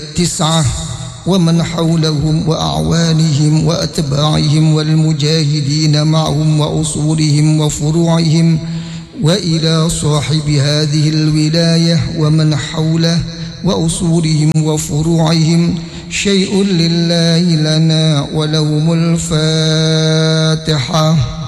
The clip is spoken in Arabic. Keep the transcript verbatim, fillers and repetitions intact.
التسعة ومن حولهم وأعوانهم وأتباعهم والمجاهدين معهم وأصولهم وفروعهم، وإلى صاحب هذه الولاية ومن حوله وأصولهم وفروعهم شيء لله لنا ولهم الفاتحة.